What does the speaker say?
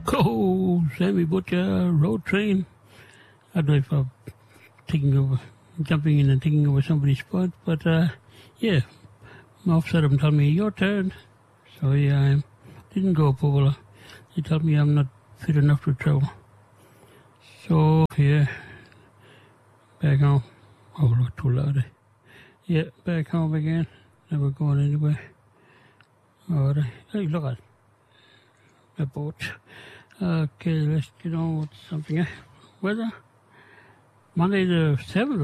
Go, Sammy Butcher, Road Train. I don't know if I'm jumping in and taking over somebody's spot, but yeah, my officer told me, your turn. So yeah, I didn't go, Povola. He told me I'm not fit enough to travel. So yeah, back home. Oh, look, too loud. Yeah, back home again. Never going anywhere. All right. Hey, look at the boat. Okay, let's get on with something. Weather. Monday the 7th.